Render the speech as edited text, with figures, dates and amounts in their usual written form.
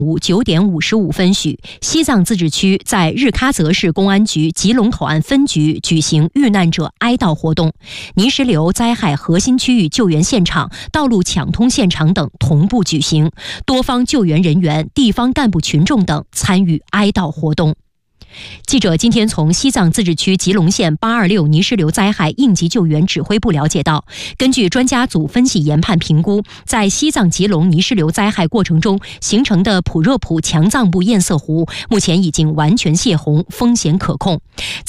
午9点55分许，西藏自治区在日喀则市公安局吉隆口岸分局举行遇难者哀悼活动，泥石流灾害核心区域救援现场、道路抢通现场等同步举行，多方救援人员、地方干部群众等参与哀悼活动。记者今天从西藏自治区吉隆县826泥石流灾害应急救援指挥部了解到，根据专家组分析研判评估，在西藏吉隆泥石流灾害过程中形成的普热普强藏部堰塞湖，目前已经完全泄洪，风险可控。